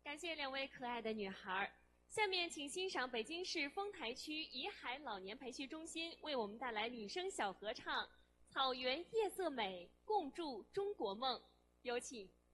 感谢两位可爱的女孩。下面请欣赏北京市丰台区怡海老年培训中心为我们带来女声小合唱《草原夜色美，共筑中国梦》，有请。